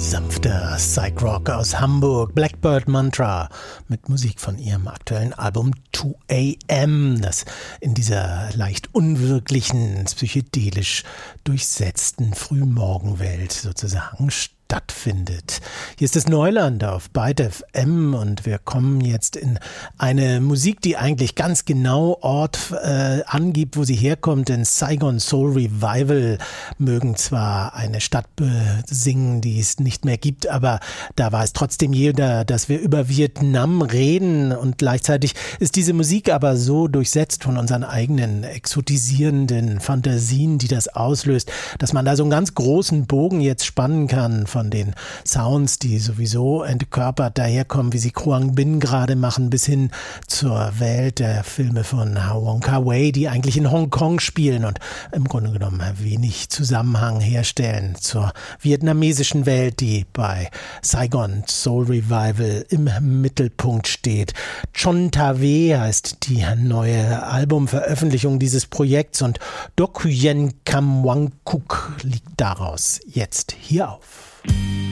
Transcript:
Sanfter Psych-Rock aus Hamburg, Blackbird Mantra mit Musik von ihrem aktuellen Album 2AM, das in dieser leicht unwirklichen, psychedelisch durchsetzten Frühmorgenwelt sozusagen stattfindet. Hier ist das Neuland auf Byte FM und wir kommen jetzt in eine Musik, die eigentlich ganz genau Ort angibt, wo sie herkommt, denn Saigon Soul Revival mögen zwar eine Stadt besingen, die es nicht mehr gibt, aber da weiß trotzdem jeder, dass wir über Vietnam reden und gleichzeitig ist diese Musik aber so durchsetzt von unseren eigenen exotisierenden Fantasien, die das auslöst, dass man da so einen ganz großen Bogen jetzt spannen kann von den Sounds, die sowieso entkörpert daherkommen, wie sie Quang Binh gerade machen, bis hin zur Welt der Filme von Wong Kar-wai, die eigentlich in Hongkong spielen und im Grunde genommen wenig Zusammenhang herstellen zur vietnamesischen Welt, die bei Saigon Soul Revival im Mittelpunkt steht. Chon Tave heißt die neue Albumveröffentlichung dieses Projekts und Dokuyen Kam Wang Kuk liegt daraus jetzt hier auf.